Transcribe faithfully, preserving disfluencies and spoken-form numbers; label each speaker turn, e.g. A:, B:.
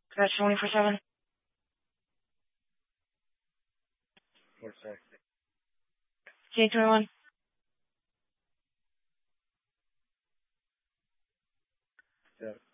A: That's twenty-four seven.
B: What's that?
A: J twenty-one.
B: Yeah.